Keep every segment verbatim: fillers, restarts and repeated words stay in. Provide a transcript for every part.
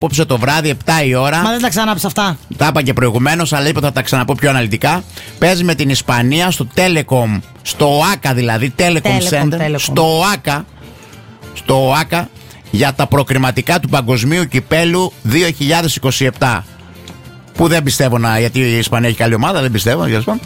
Απόψε το βράδυ, επτά η ώρα. Μα δεν τα ξανάπεις αυτά. Τα είπα και προηγουμένως, αλλά είπα θα τα ξαναπώ πιο αναλυτικά. Παίζει με την Ισπανία στο Telecom, στο ΟΑΚΑ δηλαδή, Telecom, Telecom Center, Telecom. στο ΟΑΚΑ, στο ΟΑΚΑ για τα προκριματικά του Παγκοσμίου Κυπέλου δύο χιλιάδες είκοσι επτά. Που δεν πιστεύω να, γιατί η Ισπανία έχει καλή ομάδα, δεν πιστεύω.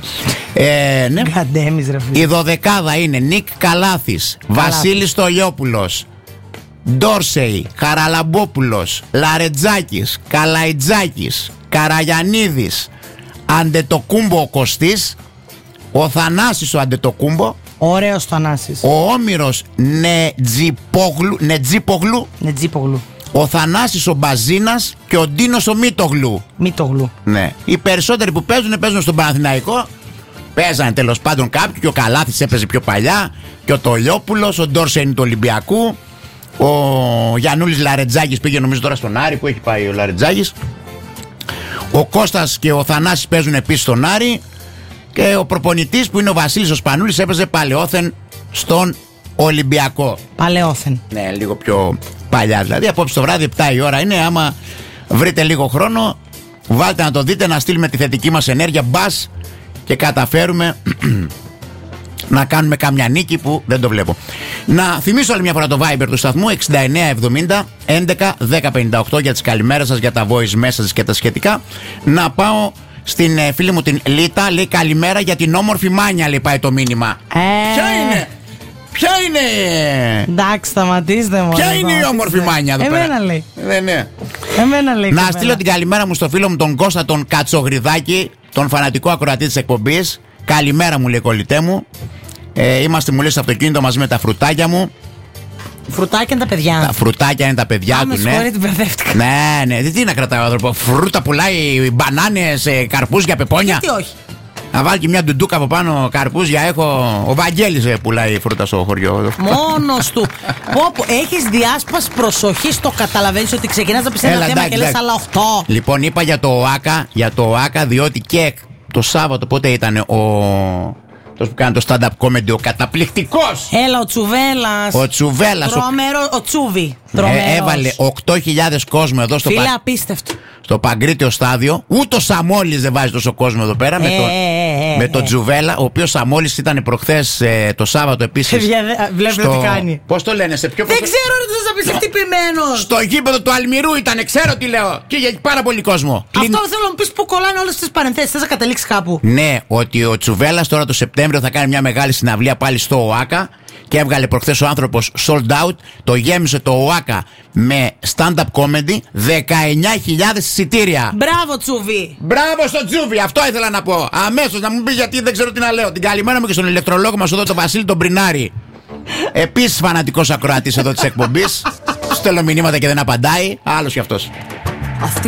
Ε, ναι. Καντέμις, ρε φίλε. Η δωδεκάδα είναι Νίκ Καλάθης, Βασίλης Στολιόπουλος, Ντόρσεϊ, Χαραλαμπόπουλος, Λαρετζάκης, Καλαϊτζάκης, Καραγιαννίδης, Αντετοκούμπο ο Κωστής, ο Θανάσης ο Αντετοκούμπο, Ωραίος Θανάσης. ο Όμηρος Νετζιπόγλου, Νετζιπόγλου, Νετζίπογλου. ο Θανάσης ο Μπαζίνας και ο Ντίνος ο Μήτογλου. Μήτογλου. Ναι. Οι περισσότεροι που παίζουν παίζουν στον Παναθηναϊκό. Παίζανε τέλος πάντων κάποιοι, και ο Καλάθης έπαιζε πιο παλιά, και ο Τολιόπουλος, ο Ντόρσεϊ είναι του Ολυμπιακού, ο Γιαννούλης Λαρετζάκης πήγε νομίζω τώρα στον Άρη. Που έχει πάει ο Λαρετζάκης. Ο Κώστας και ο Θανάσης παίζουν επίσης στον Άρη. Και ο προπονητής που είναι ο Βασίλης ο Σπανούλης έπαιζε παλαιόθεν στον Ολυμπιακό. Παλαιόθεν. Ναι, λίγο πιο παλιά δηλαδή. Απόψε το βράδυ, επτά η ώρα είναι. Άμα βρείτε λίγο χρόνο, βάλτε να το δείτε, να στείλουμε τη θετική μας ενέργεια. Μπας και καταφέρουμε να κάνουμε καμιά νίκη που δεν το βλέπω. Να θυμίσω άλλη μια φορά το Viber του σταθμού εξήντα εννέα εβδομήντα έντεκα δέκα πενήντα οκτώ για τις καλημέρες σας, για τα voice messages και τα σχετικά. Να πάω στην ε, φίλη μου την Λίτα. Λέει καλημέρα για την όμορφη Μάνια, λέει, πάει το μήνυμα. Ε... Ποια είναι? Ποια είναι? Εντάξει, σταματήστε μόνο. Ποια είναι η όμορφη Μάνια εδώ πέρα? Εμένα λέει. Ναι, ναι. Εμένα λέει. Να κοπέλα. στείλω την καλημέρα μου στο φίλο μου τον Κώστα τον Κατσογριδάκη, τον φανατικό ακροατή της εκπομπής. Καλημέρα μου, λέει, κολλητέ μου. Ε, είμαστε, μου λέει, στο αυτοκίνητο μαζί με τα φρουτάκια μου. Φρουτάκια είναι τα παιδιά. Τα φρουτάκια είναι τα παιδιά Άμε του, ναι. συγχωρείτε, μπερδεύτηκα. Ναι, ναι. Τι να κρατάει ο άνθρωπο? Φρούτα πουλάει, μπανάνες, ε, καρπούζια, πεπόνια. Γιατί όχι. Να βάλει και μια ντουντούκα από πάνω καρπούζια. Έχω. Ο Βαγγέλης ε, πουλάει φρούτα στο χωριό. Μόνος του. Πω, πω, έχεις διάσπαση προσοχής, το καταλαβαίνεις ότι ξεκινάς να πιστεύεις ένα Έλα, θέμα εντάξει, και λες εντάξει. άλλα οχτώ. Λοιπόν, είπα για το ΟΑΚΑ, για το ΟΑΚΑ, διότι και το Σάββατο πότε ήταν ο. Αυτός που κάνει το stand-up comedy, ο καταπληκτικός. Έλα, ο Τσουβέλας. Ο Τσουβέλας. Τρομερό, ο Τσούβι. Ε, έβαλε οκτώ χιλιάδες κόσμο εδώ στο, Φίλε, πα... απίστευτο. στο Παγκρίτιο στάδιο. Ούτε ο Σαμόλης δεν βάζει τόσο κόσμο εδώ πέρα. Ε, με, το... ε, με τον ε. Τζουβέλα, ο οποίος Σαμόλης ήταν προχθές ε, το Σάββατο επίσης. Βλέπετε τι κάνει. Πώς το λένε, σε ποιο Δεν ξέρω ρε, θα πει χτυπημένος. Στο γήπεδο του Αλμυρού ήταν, ξέρω τι λέω. Και για πάρα πολύ κόσμο. Αυτό θέλω να μου πεις που κολλάνε όλες τις παρενθέσεις. Θες να καταλήξεις κάπου? Ναι, ότι ο Τσουβέλας τώρα το Σεπτέμβριο θα κάνει μια μεγάλη συναυλία πάλι στο ΟΑΚΑ. Και έβγαλε προχθές ο άνθρωπος sold out. Το γέμισε το ΟΑΚΑ με stand-up comedy. δεκαεννιά χιλιάδες εισιτήρια. Μπράβο, Τσούβι. Μπράβο στο Τσούβι, αυτό ήθελα να πω. Αμέσως να μου πει γιατί δεν ξέρω τι να λέω. Την καλημέρα μου και στον ηλεκτρολόγο μας εδώ, τον Βασίλη τον Πρινάρη. Επίσης φανατικός ακροατής εδώ της εκπομπής. Στέλνω μηνύματα και δεν απαντάει. Άλλος κι αυτός. Αυτή